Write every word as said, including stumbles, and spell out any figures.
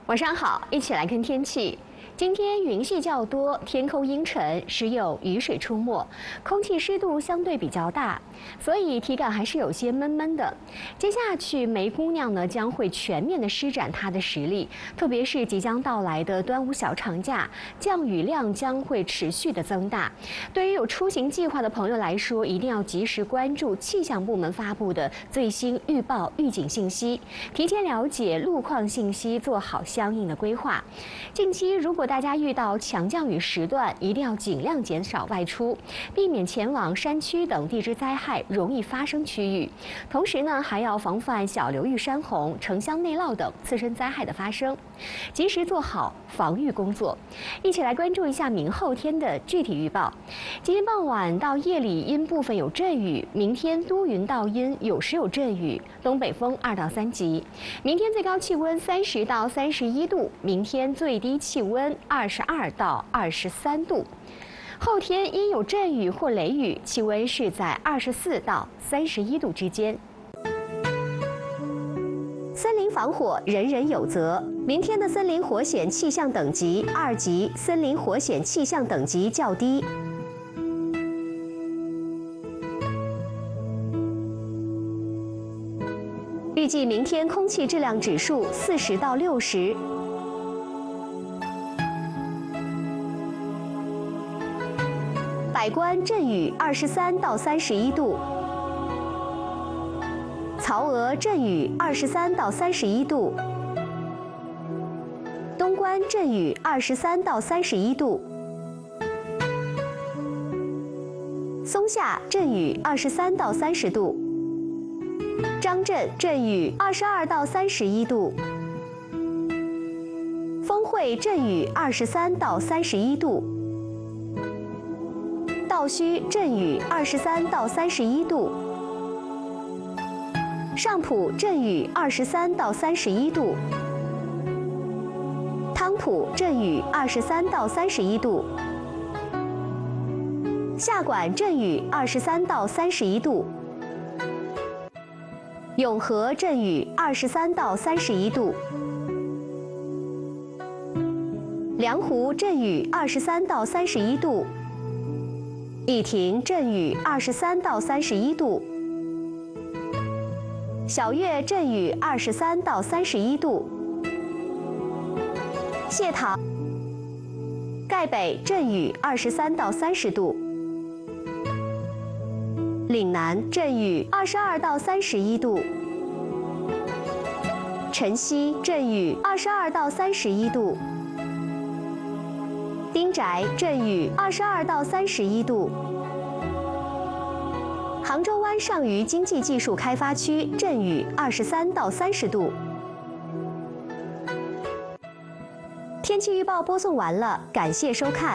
晚上好，一起来看天气。今天云系较多，天空阴沉，时有雨水出没，空气湿度相对比较大，所以体感还是有些闷闷的。接下去，梅姑娘呢将会全面的施展她的实力，特别是即将到来的端午小长假，降雨量将会持续的增大。对于有出行计划的朋友来说，一定要及时关注气象部门发布的最新预报预警信息，提前了解路况信息，做好相应的规划。近期如果大家遇到强降雨时段，一定要尽量减少外出，避免前往山区等地质灾害容易发生区域。同时呢，还要防范小流域山洪、城乡内涝等次生灾害的发生，及时做好防御工作。一起来关注一下明后天的具体预报。今天傍晚到夜里阴部分有阵雨，明天多云到阴，有时有阵雨，东北风二到三级。明天最高气温三十到三十一度，明天最低气温二十二到二十三度。后天因有阵雨或雷雨，气温是在二十四到三十一度之间。森林防火，人人有责。明天的森林火险气象等级二级，森林火险气象等级较低。预计明天空气质量指数四十到六十。百官阵雨二十三到三十一度，曹娥阵雨二十三到三十一度，东关阵雨二十三到三十一度，松下阵雨二十三到三十度，张镇阵雨二十二到三十一度，丰会阵雨二十三到三十一度。道虚阵雨二十三到三十一度，上浦阵雨二十三到三十一度，汤浦阵雨二十三到三十一度，下管阵雨二十三到三十一度，永和阵雨二十三到三十一度，梁湖阵雨二十三到三十一度。义亭阵雨二十三到三十一度，小月阵雨二十三到三十一度，谢塘、盖北阵雨二十三到三十度，岭南阵雨二十二到三十一度，辰溪阵雨二十二到三十一度。丁宅阵雨二十二到三十一度，杭州湾上虞经济技术开发区阵雨二十三到三十度。天气预报播送完了，感谢收看。